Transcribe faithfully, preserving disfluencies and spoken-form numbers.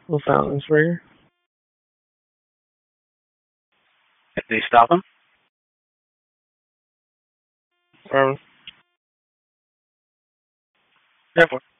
We'll silence for you. Did they stop him? Um, Therefore.